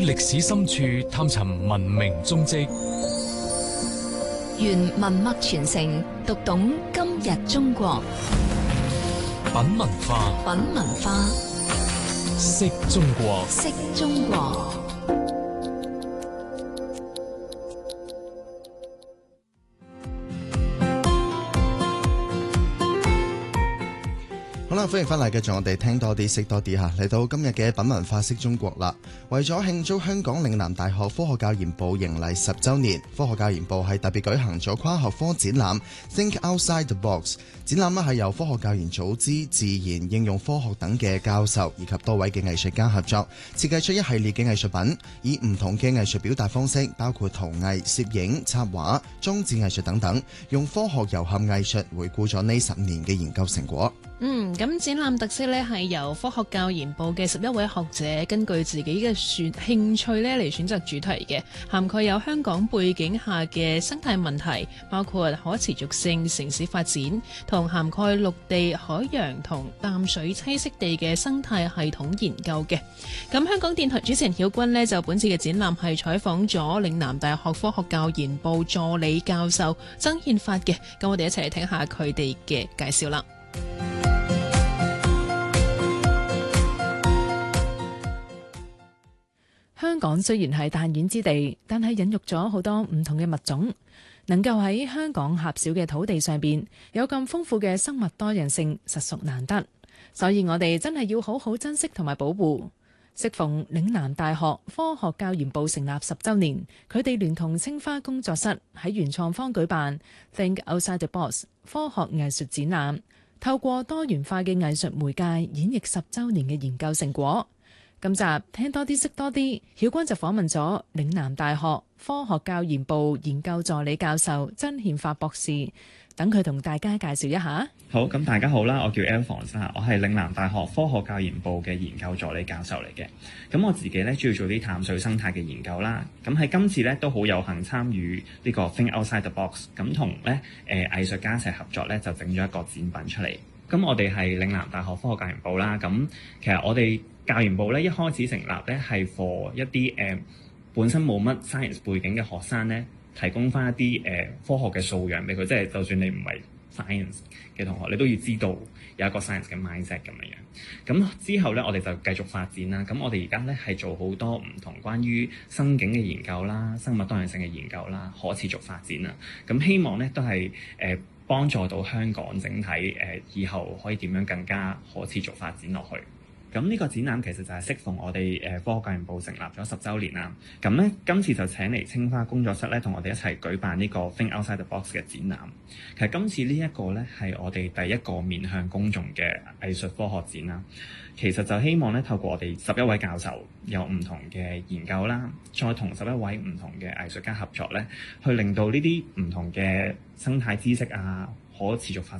歷史深處探尋文明蹤跡， 願文脈傳承，讀懂今日中國。 品文化， 品文化， 識中國， 識中國。 好啦，歡迎翻嚟，繼續我哋聽多啲識多啲吓，嚟到今日嘅品文化識中國啦。為咗慶祝香港嶺南大學科學教研部迎嚟10週年，科學教研部係特別舉行咗跨學科展覽 Think Outside the Box。展覽係由科學教研組織、自然應用科學等嘅教授以及多位嘅藝術家合作，設計出一系列嘅藝術品，以唔同嘅藝術表達方式，包括陶藝、攝影、插畫、裝置藝術等等，用科學糅合藝術回顧咗呢10年嘅研究成果。 咁展覽特色呢係由科學教研部嘅11位學者根據自己嘅興趣呢嚟選擇主題嘅，涵蓋有香港背景下嘅生態問題，包括可持續性城市發展，同涵蓋陸地、海洋同淡水棲息地嘅生態系統研究嘅。咁香港電台主持人曉君呢，就本次嘅展覽係採訪咗嶺南大學科學教研部助理教授曾憲發嘅，咁我哋一齊嚟聽下佢哋嘅介紹啦。香港雖然係彈丸之地，但係孕育咗好多唔同嘅物種，能夠喺香港狹小嘅土地上邊有咁豐富嘅生物多樣性，實屬難得。所以我哋真係要好好珍惜同埋保護。適逢嶺南大學科學教研部成立10週年，佢哋聯同青花工作室喺原創坊舉辦 Think Outside the Box 科學藝術展覽，透過多元化嘅藝術媒介演繹10週年嘅研究成果。今集聽多啲識多啲，曉君就訪問咗嶺南大學科學教研部研究助理教授曾憲發博士，等佢同大家介紹一下。 好，咁大家好啦，我叫 Alphonse， 我係嶺南大學科學教研部嘅研究助理教授嚟嘅。咁我自己咧主要做啲淡水生態嘅研究啦。咁喺今次咧都好有幸參與呢個 Think Outside the Box， 咁同咧藝術家一齊合作咧就整咗一個展品出嚟。咁我哋係嶺南大學科學教研部啦。咁其實我哋教研部咧一開始成立咧係 for 一啲本身冇乜 science 背景嘅學生咧，提供翻一啲科學嘅素養俾佢，即係就算你唔係 science 嘅同學，你都要知道有一個 science 嘅 mindset 咁樣。咁之後咧，我哋就繼續發展啦。咁我哋而家咧係做好多唔同關於生境嘅研究啦、生物多樣性嘅研究啦、可持續發展啦。咁希望咧都係幫助到香港整體以後可以點樣更加可持續發展落去。咁呢個展覽其實就係適逢我哋科學教研部成立咗10週年啦。咁咧今次就請嚟青花工作室咧，同我哋一齊舉辦呢個 Think Outside the Box 嘅展覽。其實今次呢一個咧係我哋第一個面向公眾嘅藝術科學展啦。其實就希望咧透過我哋11位教授有唔同嘅研究啦，再同11位唔同嘅藝術家合作咧，去令到呢啲唔同嘅生態知識啊、可持續發展